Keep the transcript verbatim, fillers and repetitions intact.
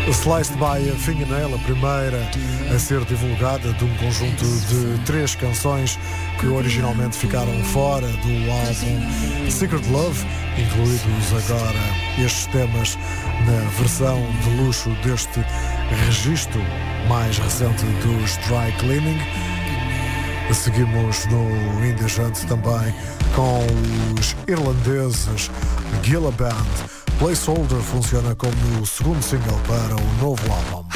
Sliced by a Fingernail, a primeira a ser divulgada de um conjunto de três canções que originalmente ficaram fora do álbum Secret Love, incluídos agora estes temas na versão de luxo deste registro mais recente dos Dry Cleaning. Seguimos no Indejante também com os irlandeses Gilla Band. Placeholder funciona como o segundo single para o novo álbum.